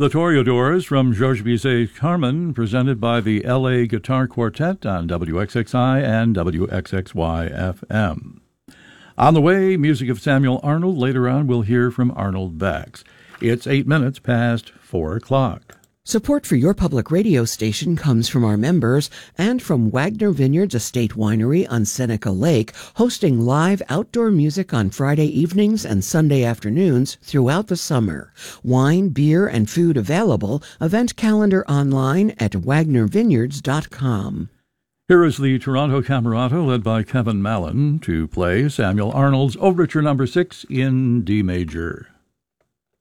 The Toreadors from Georges Bizet's Carmen, presented by the LA Guitar Quartet on WXXI and WXXY FM. On the way, music of Samuel Arnold. Later on, we'll hear from Arnold Bax. It's 8 minutes past 4 o'clock. Support for your public radio station comes from our members and from Wagner Vineyards Estate Winery on Seneca Lake, hosting live outdoor music on Friday evenings and Sunday afternoons throughout the summer. Wine, beer, and food available. Event calendar online at wagnervineyards.com. Here is the Toronto Camerata, led by Kevin Mallon, to play Samuel Arnold's Overture No. 6 in D major.